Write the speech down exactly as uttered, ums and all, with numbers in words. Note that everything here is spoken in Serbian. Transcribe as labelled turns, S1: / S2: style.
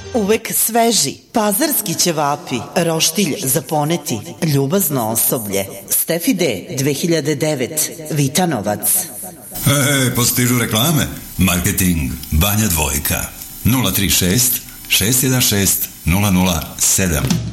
S1: Uvek sveži, pazarski ćevapi, roštilj za poneti, ljubazno osoblje. Stefi D, dve hiljade devet, Vitanovac.
S2: E, po stižu reklame. Marketing, Banja Dvojka. nula tri šest šest jedan šest nula nula sedam.